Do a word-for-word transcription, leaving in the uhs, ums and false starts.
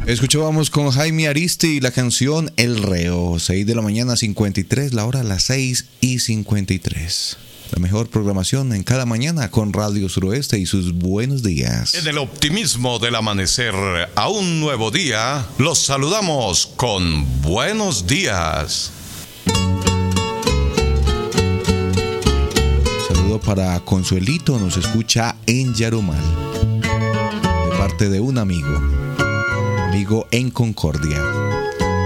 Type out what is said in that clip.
Escuchábamos con Jaime Aristi la canción El Reo. seis de la mañana, cincuenta y tres, la hora a las seis y cincuenta y tres. La mejor programación en cada mañana con Radio Suroeste y sus buenos días. En el optimismo del amanecer a un nuevo día, los saludamos con buenos días. Saludo para Consuelito, nos escucha en Yarumal, de parte de un amigo, amigo en Concordia.